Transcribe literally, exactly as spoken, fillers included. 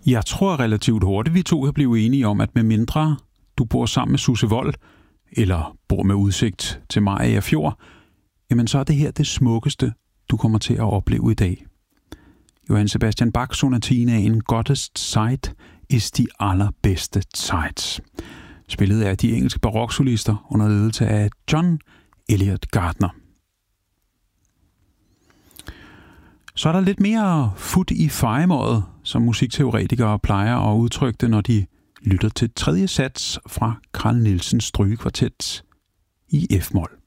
Jeg tror relativt hurtigt, vi to kan blive enige om, at med mindre du bor sammen med Susse Wold, eller bor med udsigt til Mariager Fjord, jamen så er det her det smukkeste, du kommer til at opleve i dag. Johann Sebastian Bach sonatinaen Gottest Zeit is de allerbedste Zeit, spillet af de engelske baroksolister under ledelse af John Eliot Gardner. Så er der lidt mere fut i fejemåret, som musikteoretikere plejer at udtrykke det, når de lytter til tredje sats fra Carl Nielsens strygekvartet i F-mol.